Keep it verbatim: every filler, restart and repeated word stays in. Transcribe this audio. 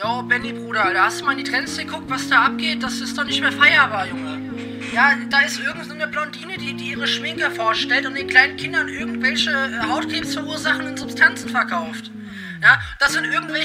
Jo, Benny, Bruder, da hast du mal in die Trends geguckt, was da abgeht? Das ist doch nicht mehr feierbar, Junge. Ja, da ist irgendeine Blondine, die, die ihre Schminke vorstellt und den kleinen Kindern irgendwelche äh, Hautkrebs verursachenden Substanzen verkauft. Ja, das sind irgendwelche